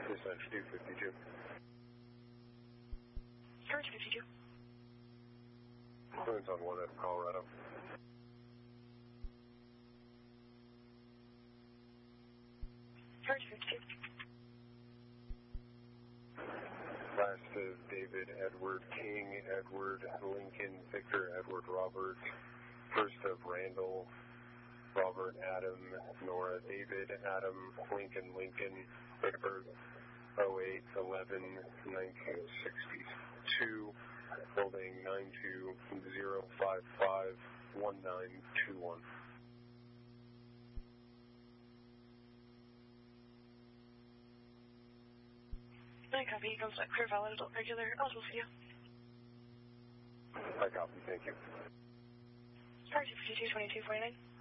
Dispatch 252. Charge 52. Twins on 1 out of Colorado. Charge 52. Last is David, Edward, King, Edward, Lincoln, Victor, Edward, Robert. First of Randall, Robert, Adam, Nora, David, Adam, Lincoln, Pittsburgh, 08-11-1962, holding 92055-1921. I copy. Eagles at clear, valid, adult, regular, eligible for you. I copy, thank you. Charge 52, 22, 49.